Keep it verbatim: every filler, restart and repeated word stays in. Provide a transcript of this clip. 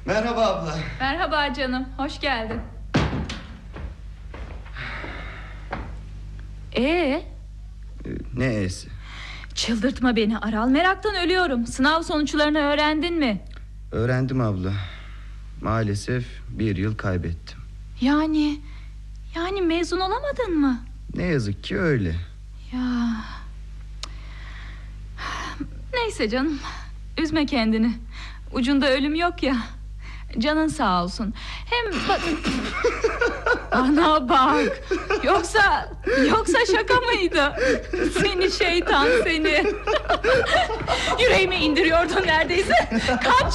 Merhaba abla. Merhaba canım, hoş geldin. Ee, Ee, ne e'si? çıldırtma beni Aral, meraktan ölüyorum. Sınav sonuçlarını öğrendin mi? Öğrendim abla. Maalesef bir yıl kaybettim. Yani Yani mezun olamadın mı? Ne yazık ki öyle. Ya, neyse canım, üzme kendini. Ucunda ölüm yok ya. Canın sağ olsun. Hem bak... Ana bak. Yoksa Yoksa şaka mıydı? Seni şeytan seni. Yüreğime indiriyordun neredeyse. Kaç